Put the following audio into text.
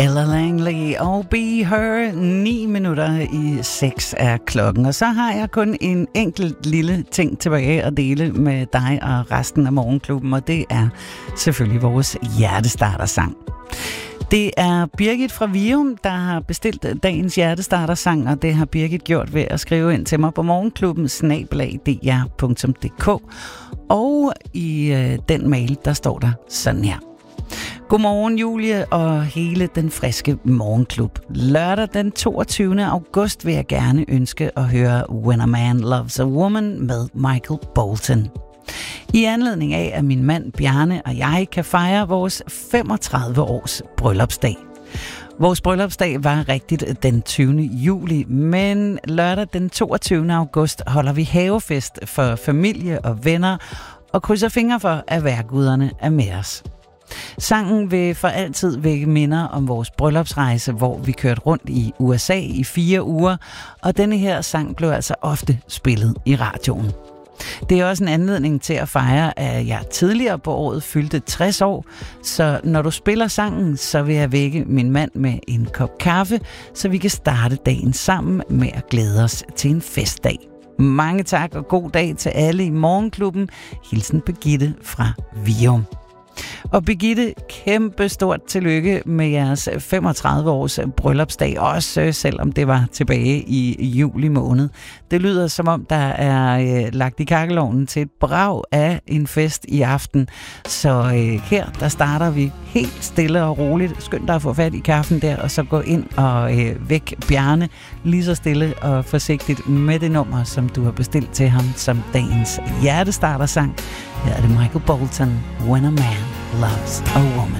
Ella Langley og Be Her. 9 minutter i 6 er klokken. Og så har jeg kun en enkelt lille ting tilbage at dele med dig og resten af Morgenklubben, og det er selvfølgelig vores hjertestartersang. Det er Birgit fra Vium, der har bestilt dagens hjertestartersang, og det har Birgit gjort ved at skrive ind til mig på morgenklubben@dr.dk. Og i den mail, der står der sådan her. Godmorgen Julie og hele den friske Morgenklub. Lørdag den 22. august vil jeg gerne ønske at høre When a Man Loves a Woman med Michael Bolton. I anledning af, at min mand Bjarne og jeg kan fejre vores 35 års bryllupsdag. Vores bryllupsdag var rigtigt den 20. juli, men lørdag den 22. august holder vi havefest for familie og venner og krydser fingre for, at vejrguderne er med os. Sangen vil for altid vække minder om vores bryllupsrejse, hvor vi kørte rundt i USA i 4 uger, og denne her sang blev altså ofte spillet i radioen. Det er også en anledning til at fejre, at jeg tidligere på året fyldte 60 år, så når du spiller sangen, så vil jeg vække min mand med en kop kaffe, så vi kan starte dagen sammen med at glæde os til en festdag. Mange tak og god dag til alle i Morgenklubben. Hilsen Birgitte fra Vium. Og Birgitte, kæmpe stort tillykke med jeres 35 års bryllupsdag, også selvom det var tilbage i juli måned. Det lyder som om, der er lagt i kakkelovnen til et brag af en fest i aften. Så her, der starter vi helt stille og roligt. Skynd dig at få fat i kaffen der, og så gå ind og væk Bjarne lige så stille og forsigtigt med det nummer, som du har bestilt til ham som dagens hjertestartersang. Her er det Michael Bolton, When a Man Loves a Woman.